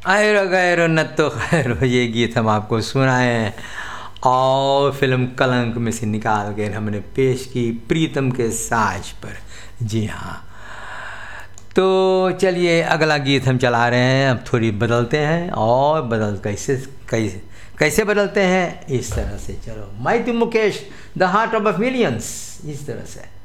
आयरो गैरो न तो खैर, ये गीत हम आपको सुनाए हैं और फिल्म कलंक में से निकाल कर हमने पेश की प्रीतम के साज पर। जी हाँ, तो चलिए अगला गीत हम चला रहे हैं। अब थोड़ी बदलते हैं और बदल कैसे कैसे कैसे बदलते हैं, इस तरह से। चलो, mighty Mukesh, the heart of millions, इस तरह से।